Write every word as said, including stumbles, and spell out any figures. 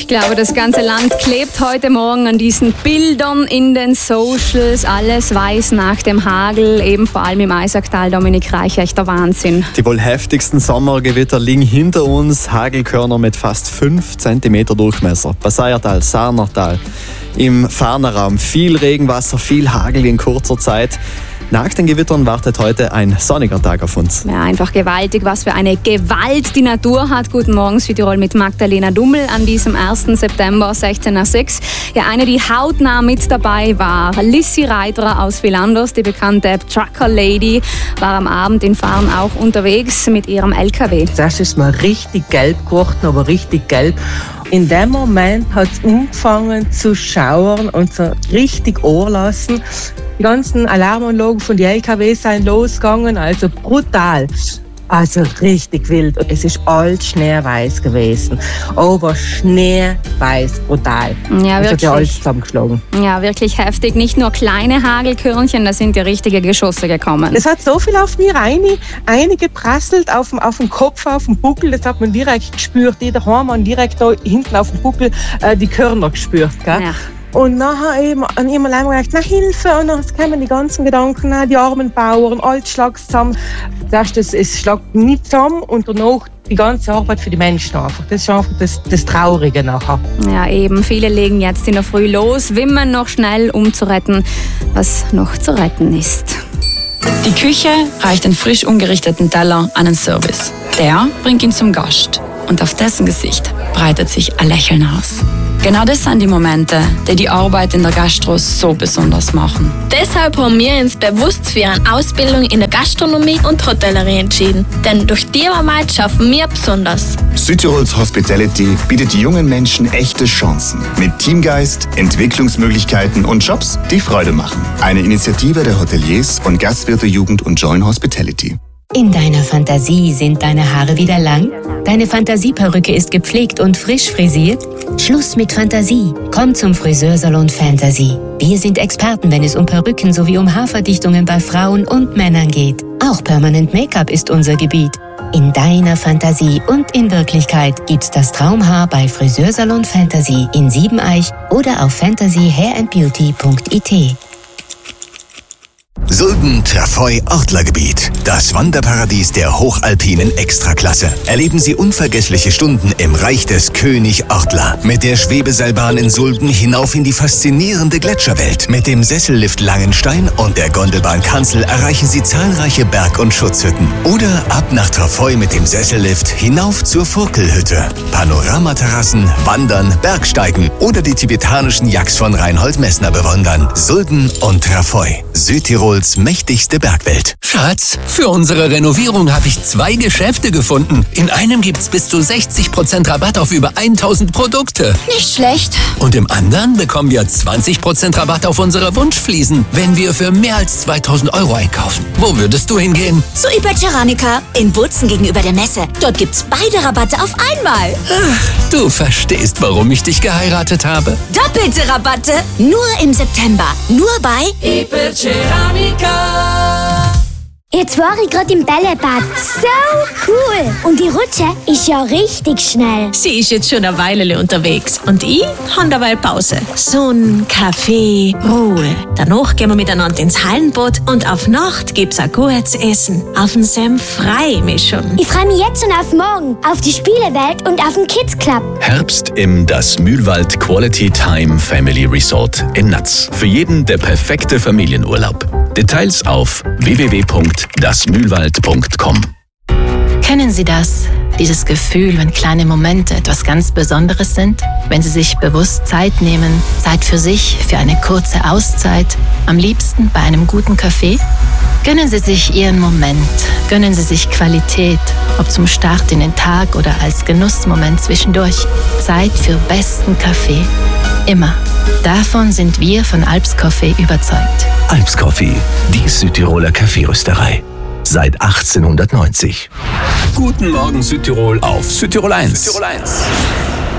Ich glaube, das ganze Land klebt heute Morgen an diesen Bildern in den Socials. Alles weiß nach dem Hagel, eben vor allem im Eisacktal. Dominik Reich, echter Wahnsinn. Die wohl heftigsten Sommergewitter liegen hinter uns. Hagelkörner mit fast fünf Zentimeter Durchmesser. Passaiertal, Sarnertal. Im Fahrnerraum viel Regenwasser, viel Hagel in kurzer Zeit. Nach den Gewittern wartet heute ein sonniger Tag auf uns. Ja, einfach gewaltig, was für eine Gewalt die Natur hat. Guten Morgen, Südtirol mit Magdalena Dummel an diesem ersten September sechzehn Uhr sechs. Ja, eine, die hautnah mit dabei war. Lissi Reiterer aus Vilandos, die bekannte Trucker Lady, war am Abend in Fahren auch unterwegs mit ihrem L K W. Das ist mal richtig gelb geworden, aber richtig gelb. In dem Moment hat es angefangen zu schauern und so richtig anlassen. Die ganzen Alarmanlagen von den L K Ws sind losgegangen, also brutal. Also richtig wild. Es ist alles schneeweiß gewesen. Aber schneeweiß, brutal. Ja, das wirklich. hat ja alles zusammengeschlagen. Ja, wirklich heftig. Nicht nur kleine Hagelkörnchen, da sind ja richtige Geschosse gekommen. Es hat so viel auf mir rein, eingeprasselt auf dem, auf dem Kopf, auf dem Buckel. Das hat man direkt gespürt. Jeder Hormann direkt da hinten auf dem Buckel äh, die Körner gespürt. Gell? Ja. Und nachher eben an ihm allein gedacht, na Hilfe, und dann kamen die ganzen Gedanken, die armen Bauern, alles schlägt zusammen. Das, das, es schlägt nicht zusammen und danach die ganze Arbeit für die Menschen einfach. Das ist einfach das, das Traurige nachher. Ja, eben. Viele legen jetzt in der Früh los, wimmen noch schnell, um zu retten, was noch zu retten ist. Die Küche reicht den frisch ungerichteten Teller an den Service. Der bringt ihn zum Gast und auf dessen Gesicht breitet sich ein Lächeln aus. Genau das sind die Momente, die die Arbeit in der Gastro so besonders machen. Deshalb haben wir uns bewusst für eine Ausbildung in der Gastronomie und Hotellerie entschieden. Denn durch die Arbeit schaffen wir besonders. Südtirols Hospitality bietet jungen Menschen echte Chancen. Mit Teamgeist, Entwicklungsmöglichkeiten und Jobs, die Freude machen. Eine Initiative der Hoteliers und Gastwirte-Jugend und Join Hospitality. In deiner Fantasie sind deine Haare wieder lang? Deine Fantasieperücke ist gepflegt und frisch frisiert? Schluss mit Fantasie. Komm zum Friseursalon Fantasy. Wir sind Experten, wenn es um Perücken sowie um Haarverdichtungen bei Frauen und Männern geht. Auch Permanent Make-up ist unser Gebiet. In deiner Fantasie und in Wirklichkeit gibt's das Traumhaar bei Friseursalon Fantasy in Siebeneich oder auf fantasy hair and beauty punkt i t. Sulden-Trafoi-Ortlergebiet. Das Wanderparadies der hochalpinen Extraklasse. Erleben Sie unvergessliche Stunden im Reich des König Ortler. Mit der Schwebeseilbahn in Sulden hinauf in die faszinierende Gletscherwelt. Mit dem Sessellift Langenstein und der Gondelbahn Kanzel erreichen Sie zahlreiche Berg- und Schutzhütten. Oder ab nach Trafoi mit dem Sessellift hinauf zur Furkelhütte. Panoramaterrassen, Wandern, Bergsteigen oder die tibetanischen Yaks von Reinhold Messner bewundern. Sulden und Trafoi. Südtirols mächtigste Bergwelt. Schatz, für unsere Renovierung habe ich zwei Geschäfte gefunden. In einem gibt's bis zu sechzig Prozent Rabatt auf über tausend Produkte. Nicht schlecht. Und im anderen bekommen wir zwanzig Prozent Rabatt auf unsere Wunschfliesen, wenn wir für mehr als zweitausend Euro einkaufen. Wo würdest du hingehen? Zu Ibercerámica in Bozen gegenüber der Messe. Dort gibt's beide Rabatte auf einmal. Ach, du verstehst, warum ich dich geheiratet habe. Doppelte Rabatte nur im September. Nur bei Ibercerámica. Jetzt war ich gerade im Bällebad. So cool. Und die Rutsche ist ja richtig schnell. Sie ist jetzt schon eine Weile unterwegs. Und ich habe dabei Pause. Sonne, Kaffee, Ruhe. Danach gehen wir miteinander ins Hallenbad und auf Nacht gibt's ein gutes Essen. Auf den Senf freue ich mich schon. Ich freue mich jetzt schon auf morgen, auf die Spielewelt und auf den Kids Club. Herbst im Das Mühlwald Quality Time Family Resort in Natz. Für jeden der perfekte Familienurlaub. Details auf w w w punkt das mühlwald punkt com. Kennen Sie das? Dieses Gefühl, wenn kleine Momente etwas ganz Besonderes sind? Wenn Sie sich bewusst Zeit nehmen, Zeit für sich, für eine kurze Auszeit, am liebsten bei einem guten Kaffee? Gönnen Sie sich Ihren Moment, gönnen Sie sich Qualität, ob zum Start in den Tag oder als Genussmoment zwischendurch. Zeit für besten Kaffee. Immer. Davon sind wir von Alps Coffee überzeugt. Alps Coffee, die Südtiroler Kaffeerösterei. Seit achtzehnhundertneunzig. Guten Morgen Südtirol auf Südtirol eins. Südtirol eins.